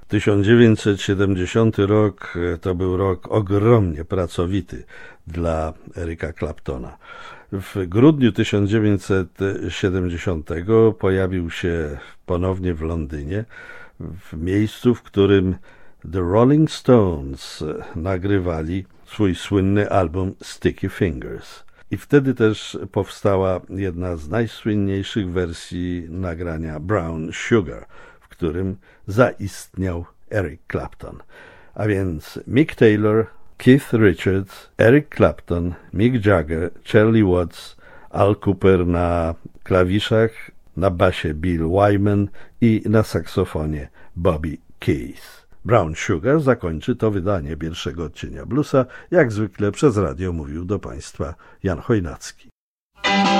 1970 rok to był rok ogromnie pracowity dla Erica Claptona. W grudniu 1970 pojawił się ponownie w Londynie, w miejscu, w którym The Rolling Stones nagrywali swój słynny album Sticky Fingers. I wtedy też powstała jedna z najsłynniejszych wersji nagrania Brown Sugar, w którym zaistniał Eric Clapton. A więc Mick Taylor, Keith Richards, Eric Clapton, Mick Jagger, Charlie Watts, Al Cooper na klawiszach, na basie Bill Wyman i na saksofonie Bobby Keys. Brown Sugar zakończy to wydanie pierwszego odcienia bluesa. Jak zwykle przez radio mówił do Państwa Jan Chojnacki.